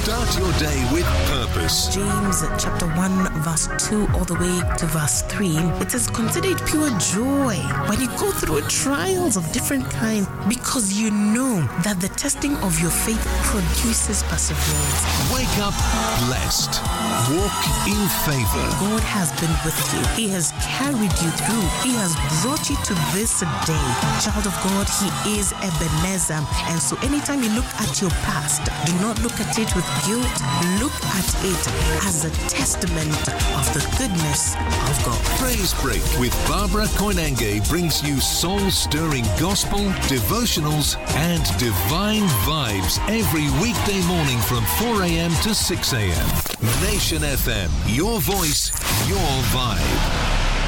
Start your day with purpose. James chapter 1 verse 2 all the way to verse 3. It says, consider it pure joy when you go through trials of different kinds, because you know that the testing of your faith produces perseverance. Wake up blessed. Walk in favor. God has been with you. He has carried you through. He has brought you to this day. Child of God, He is Ebenezer. And so anytime you look at your past, do not look at it with guilt. Look at it as a testament of the goodness of God. Praise Break with Barbara Koinange brings you soul-stirring gospel, devotionals, and divine vibes every weekday morning from 4 a.m. to 6 a.m. Nation FM, your voice, your vibe.